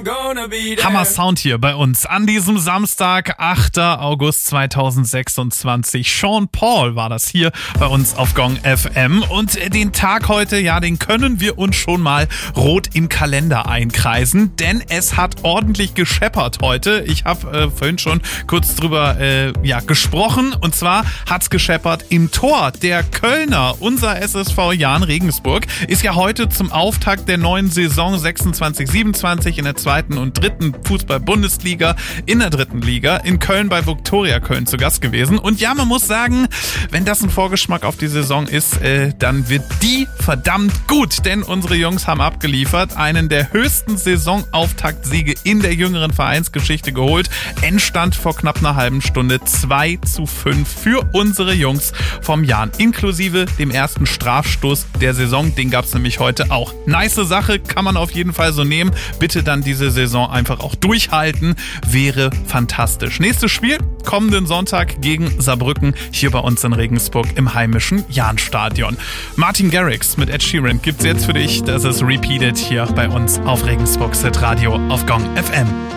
Hammer Sound hier bei uns an diesem Samstag, 8. August 2026. Sean Paul war das hier bei uns auf Gong FM. Und den Tag heute, ja, den können wir uns schon mal rot im Kalender einkreisen, denn es hat ordentlich gescheppert heute. Ich habe vorhin schon kurz drüber gesprochen. Und zwar hat's gescheppert im Tor. Der Kölner, unser SSV Jahn Regensburg, ist ja heute zum Auftakt der neuen Saison 26/27 in der 2. und 3. Fußball-Bundesliga in der 3. Liga in Köln bei Viktoria Köln zu Gast gewesen. Und ja, man muss sagen, wenn das ein Vorgeschmack auf die Saison ist, dann wird die verdammt gut, denn unsere Jungs haben abgeliefert, einen der höchsten Saisonauftaktsiege in der jüngeren Vereinsgeschichte geholt. Endstand vor knapp einer halben Stunde 2:5 für unsere Jungs vom Jahn, inklusive dem ersten Strafstoß der Saison. Den gab es nämlich heute auch. Nice Sache, kann man auf jeden Fall so nehmen. Bitte dann diese Saison einfach auch durchhalten. Wäre fantastisch. Nächstes Spiel, kommenden Sonntag gegen Saarbrücken, hier bei uns in Regensburg im heimischen Jahnstadion. Martin Garrix mit Ed Sheeran gibt's jetzt für dich. Das ist Repeated hier bei uns auf Regensburg Set Radio auf Gong FM.